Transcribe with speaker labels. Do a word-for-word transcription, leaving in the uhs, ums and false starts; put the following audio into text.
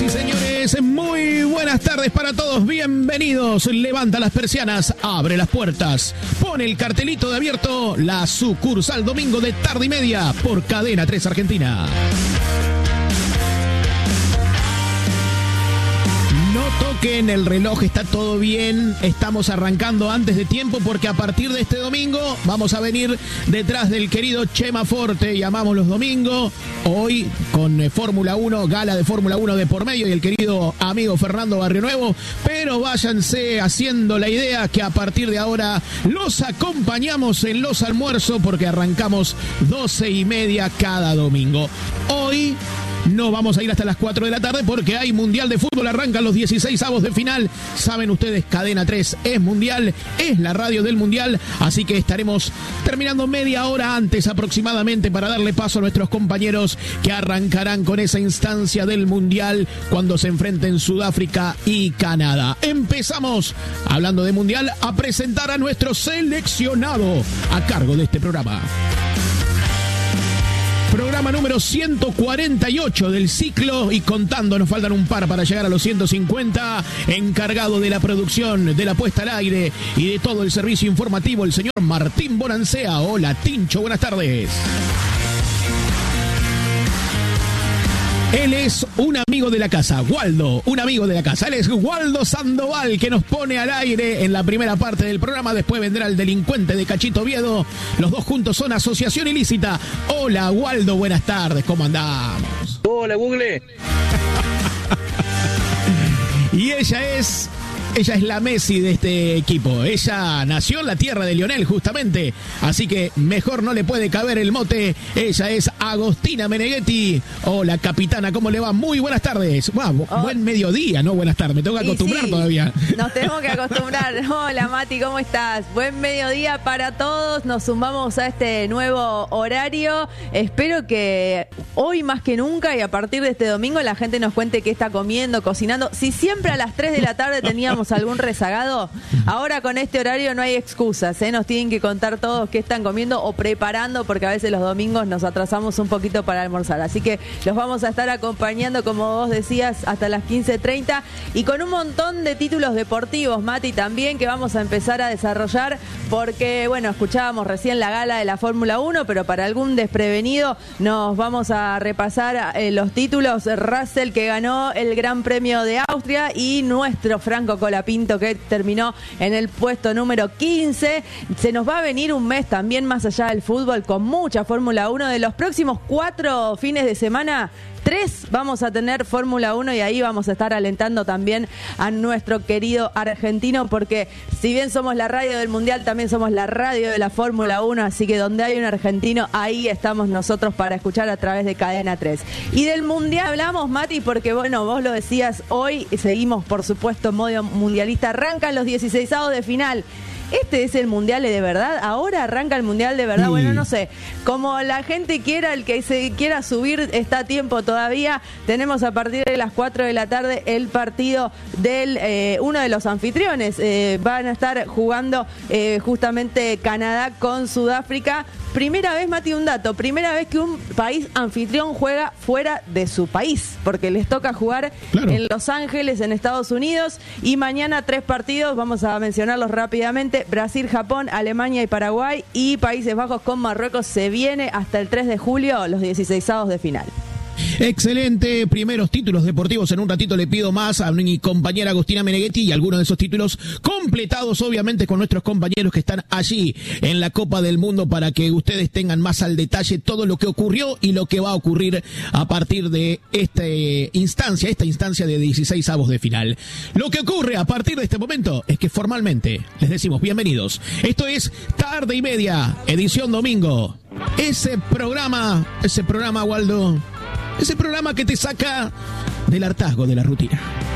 Speaker 1: Señoras y señores, muy buenas tardes para todos, bienvenidos. Levanta las persianas, abre las puertas, pone el cartelito de abierto, la sucursal domingo de tarde y media por Cadena tres Argentina. No toquen el reloj, está todo bien, estamos arrancando antes de tiempo porque a partir de este domingo vamos a venir detrás del querido Chema Forte, llamamos los domingos, hoy con eh, Fórmula uno, gala de Fórmula uno de por medio y el querido amigo Fernando Barrionuevo, pero váyanse haciendo la idea que a partir de ahora los acompañamos en los almuerzos porque arrancamos doce y media cada domingo. Hoy no vamos a ir hasta las cuatro de la tarde porque hay Mundial de Fútbol, arrancan los dieciséis avos de final. Saben ustedes, Cadena tres es Mundial, es la radio del Mundial, así que estaremos terminando media hora antes aproximadamente para darle paso a nuestros compañeros que arrancarán con esa instancia del Mundial cuando se enfrenten Sudáfrica y Canadá. Empezamos, hablando de Mundial, a presentar a nuestro seleccionado a cargo de este programa. Programa número ciento cuarenta y ocho del ciclo y contando, nos faltan un par para llegar a los ciento cincuenta. Encargado de la producción, de la puesta al aire y de todo el servicio informativo, el señor Martín Bonancea. Hola, Tincho, buenas tardes. Él es un amigo de la casa, Waldo, un amigo de la casa. Él es Waldo Sandoval, que nos pone al aire en la primera parte del programa. Después vendrá el delincuente de Cachito Oviedo. Los dos juntos son asociación ilícita. Hola, Waldo, buenas tardes, ¿cómo andamos?
Speaker 2: Hola, Google.
Speaker 1: Y ella es... Ella es la Messi de este equipo. Ella nació en la tierra de Lionel, justamente. Así que mejor no le puede caber el mote. Ella es Agostina Meneghetti. Hola, capitana, ¿cómo le va? Muy buenas tardes. Wow, oh. Buen mediodía, ¿no? Buenas tardes. Me tengo que acostumbrar sí, todavía.
Speaker 3: Nos tenemos que acostumbrar. Hola, Mati, ¿cómo estás? Buen mediodía para todos. Nos sumamos a este nuevo horario. Espero que hoy más que nunca y a partir de este domingo la gente nos cuente qué está comiendo, cocinando. Si siempre a las tres de la tarde teníamos algún rezagado, ahora con este horario no hay excusas, ¿eh? Nos tienen que contar todos qué están comiendo o preparando, porque a veces los domingos nos atrasamos un poquito para almorzar, así que los vamos a estar acompañando, como vos decías, hasta las quince treinta y con un montón de títulos deportivos, Mati, también, que vamos a empezar a desarrollar, porque, bueno, escuchábamos recién la gala de la Fórmula uno, pero para algún desprevenido nos vamos a repasar eh, los títulos. Russell, que ganó el Gran Premio de Austria, y nuestro Franco Colapinto, que terminó en el puesto número quince. Se nos va a venir un mes también más allá del fútbol con mucha Fórmula uno. De los próximos cuatro fines de semana, tres vamos a tener Fórmula uno y ahí vamos a estar alentando también a nuestro querido argentino, porque si bien somos la radio del Mundial, también somos la radio de la Fórmula uno, así que donde hay un argentino, ahí estamos nosotros para escuchar a través de Cadena tres. Y del Mundial hablamos, Mati, porque bueno, vos lo decías, hoy seguimos por supuesto en modo mundialista, arrancan los dieciseisavos de final. ¿Este es el Mundial de verdad? ¿Ahora arranca el Mundial de verdad? Sí. Bueno, no sé. Como la gente quiera, el que se quiera subir, está a tiempo todavía. Tenemos a partir de las cuatro de la tarde el partido del eh, uno de los anfitriones. Eh, van a estar jugando eh, justamente Canadá con Sudáfrica. Primera vez, Mati, un dato. Primera vez que un país anfitrión juega fuera de su país, porque les toca jugar claro. en Los Ángeles, en Estados Unidos. Y mañana tres partidos, vamos a mencionarlos rápidamente. Brasil, Japón, Alemania y Paraguay, y Países Bajos con Marruecos. Se viene hasta el tres de julio los dieciseisavos de final.
Speaker 1: Excelente, primeros títulos deportivos. En un ratito le pido más a mi compañera Agostina Meneghetti y algunos de esos títulos completados obviamente con nuestros compañeros que están allí en la Copa del Mundo, para que ustedes tengan más al detalle todo lo que ocurrió y lo que va a ocurrir a partir de esta instancia, esta instancia de dieciseisavos de final. Lo que ocurre a partir de este momento es que formalmente les decimos bienvenidos. Esto es Tarde y Media, edición domingo. Ese programa, ese programa, Waldo, ese programa que te saca del hartazgo de la rutina.